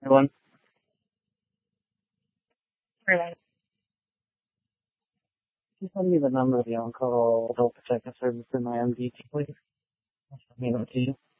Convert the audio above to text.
Everyone, Right. can you send me the number of the on-call adult protective service in my MDT, please? I'll send me that to you.